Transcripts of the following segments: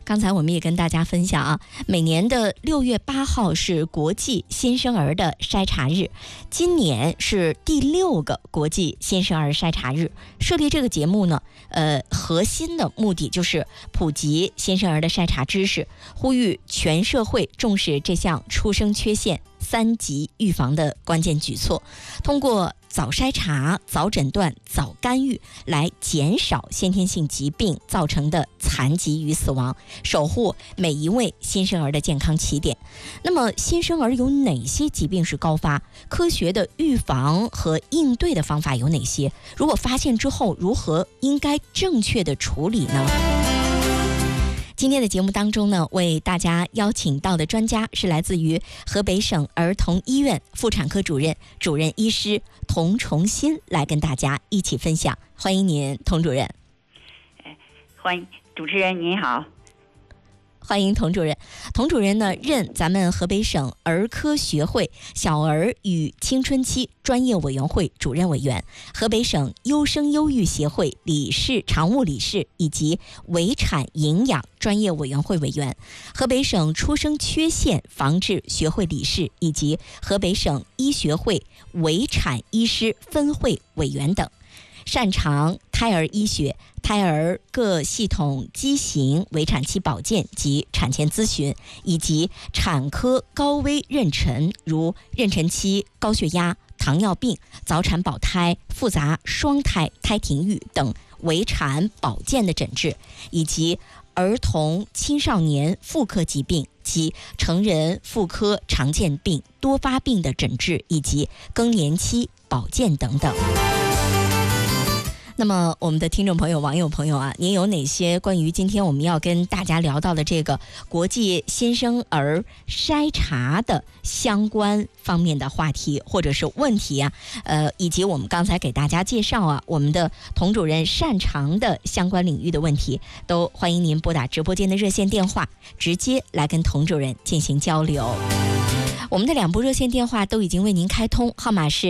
刚才我们也跟大家分享啊，每年的6月8号是国际新生儿的筛查日，今年是第6个国际新生儿筛查日。设立这个节目呢，核心的目的就是普及新生儿的筛查知识，呼吁全社会重视这项出生缺陷3级预防的关键举措，通过早筛查、早诊断、早干预来减少先天性疾病造成的残疾与死亡，守护每一位新生儿的健康起点。那么新生儿有哪些疾病是高发？科学的预防和应对的方法有哪些？如果发现之后，如何应该正确的处理呢？今天的节目当中呢，为大家邀请到的专家是来自于河北省儿童医院妇产科主任医师童崇新，来跟大家一起分享。欢迎您，童主任。 欢迎主持人，您好。 欢迎童主任。童主任呢，任咱们河北省儿科学会小儿与青春期专业委员会主任委员，河北省优生优育协会理事常务理事以及围产营养专业委员会委员，河北省出生缺陷防治学会理事以及河北省医学会围产医师分会委员等。擅长胎儿医学、胎儿各系统畸形围产期保健及产前咨询，以及产科高危妊娠，如妊娠期高血压、糖尿病、早产保胎、复杂双胎胎停育等围产保健的诊治，以及儿童青少年妇科疾病及成人妇科常见病多发病的诊治，以及更年期保健等等。那么我们的听众朋友、网友朋友啊，您有哪些关于今天我们要跟大家聊到的这个国际新生儿筛查的相关方面的话题或者是问题啊，以及我们刚才给大家介绍啊，我们的童主任擅长的相关领域的问题，都欢迎您拨打直播间的热线电话，直接来跟童主任进行交流。我们的2部热线电话都已经为您开通，号码是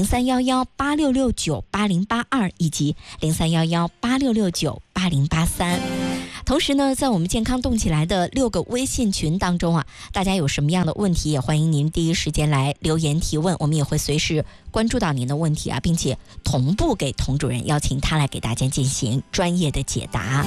031186698082以及031186698083。同时呢，在我们健康动起来的6个微信群当中啊，大家有什么样的问题，也欢迎您第一时间来留言提问，我们也会随时关注到您的问题啊，并且同步给童主任，邀请他来给大家进行专业的解答。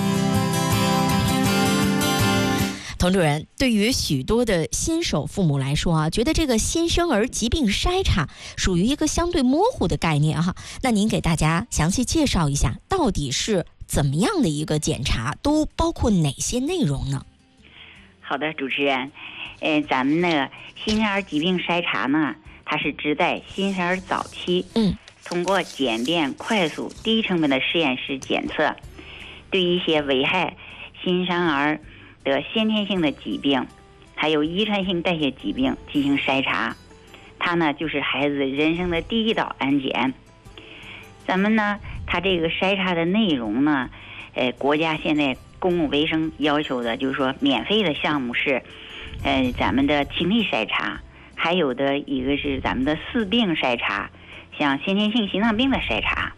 童主任，对于许多的新手父母来说啊，觉得这个新生儿疾病筛查属于一个相对模糊的概念哈。那您给大家详细介绍一下，到底是怎么样的一个检查，都包括哪些内容呢？ 好的，主持人，咱们那个新生儿疾病筛查呢，它是指在新生儿早期，通过简便、快速、低成本的实验室检测，对一些危害新生儿的先天性的疾病还有遗传性代谢疾病进行筛查，它呢就是孩子人生的第一道安检。咱们呢，它这个筛查的内容呢，国家现在公共卫生要求的就是说免费的项目是咱们的听力筛查，还有的一个是咱们的4病筛查，像先天性心脏病的筛查。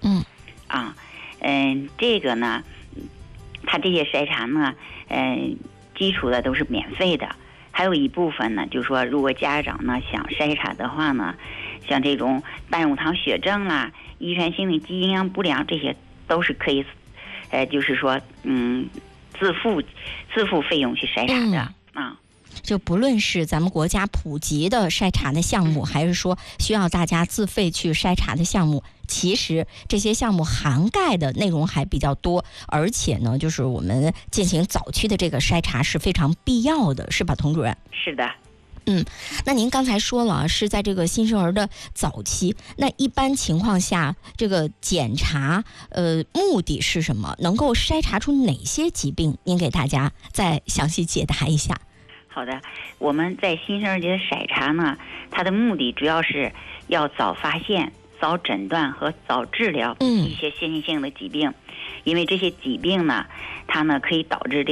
这个呢，它这些筛查呢基础的都是免费的，还有一部分呢，就是说如果家长呢想筛查的话呢，像这种半乳糖血症啦、遗传性的基因营养不良，这些都是可以就是说自付费用去筛查的就不论是咱们国家普及的筛查的项目，还是说需要大家自费去筛查的项目，其实这些项目涵盖的内容还比较多，而且呢，就是我们进行早期的这个筛查是非常必要的，是吧，童主任？ 是的。 那您刚才说了是在这个新生儿的早期，那一般情况下这个检查目的是什么？能够筛查出哪些疾病？您给大家再详细解答一下。 好的，我们在新生儿节的筛查呢，它的目的主要是要早发现、早诊断和早治疗一些先天性的疾病，因为这些疾病呢，它呢可以导致